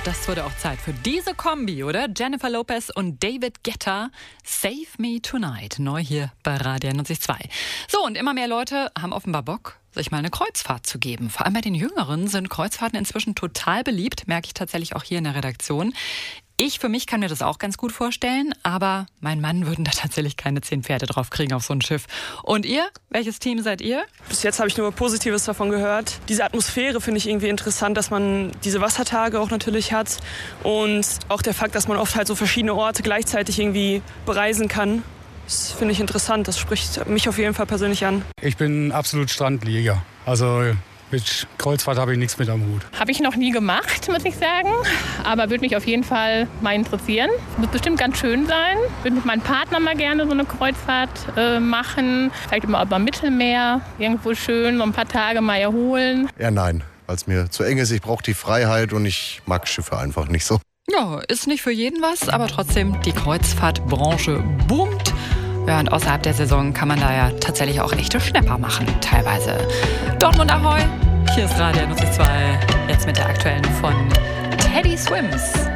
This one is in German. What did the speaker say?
das wurde auch Zeit für diese Kombi, oder? Jennifer Lopez und David Guetta, Save Me Tonight, neu hier bei Radio 92.2. So, und immer mehr Leute haben offenbar Bock, sich mal eine Kreuzfahrt zu geben. Vor allem bei den Jüngeren sind Kreuzfahrten inzwischen total beliebt, merke ich tatsächlich auch hier in der Redaktion. Ich für mich kann mir das auch ganz gut vorstellen, aber mein Mann würden da tatsächlich keine 10 Pferde drauf kriegen auf so ein Schiff. Und ihr? Welches Team seid ihr? Bis jetzt habe ich nur Positives davon gehört. Diese Atmosphäre finde ich irgendwie interessant, dass man diese Wassertage auch natürlich hat und auch der Fakt, dass man oft halt so verschiedene Orte gleichzeitig irgendwie bereisen kann. Das finde ich interessant, das spricht mich auf jeden Fall persönlich an. Ich bin absolut Strandlieger, also mit Kreuzfahrt habe ich nichts mit am Hut. Habe ich noch nie gemacht, muss ich sagen. Aber würde mich auf jeden Fall mal interessieren. Wird bestimmt ganz schön sein. Würde mit meinem Partner mal gerne so eine Kreuzfahrt machen. Vielleicht immer über Mittelmeer. Irgendwo schön, so ein paar Tage mal erholen. Ja, nein, weil es mir zu eng ist. Ich brauche die Freiheit und ich mag Schiffe einfach nicht so. Ja, ist nicht für jeden was, aber trotzdem, die Kreuzfahrtbranche boomt. Ja, und außerhalb der Saison kann man da ja tatsächlich auch echte Schnäpper machen, teilweise. Dortmund Ahoi, hier ist Radio 92.2, jetzt mit der aktuellen von Teddy Swims.